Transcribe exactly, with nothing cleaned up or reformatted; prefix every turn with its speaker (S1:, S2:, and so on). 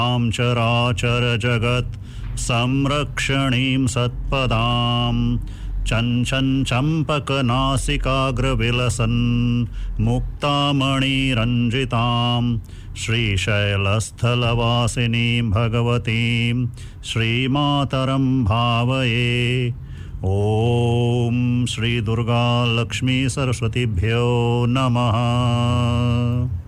S1: चराचरजगत् संरक्षणीं सत्पदां चञ्चन् चम्पकनासिकाग्रविलसन् मुक्तामणिरञ्जितां श्रीशैलस्थलवासिनीं भगवतीं श्रीमातरं भावये। ॐ श्री दुर्गा लक्ष्मी सरस्वतीभ्यो नमः।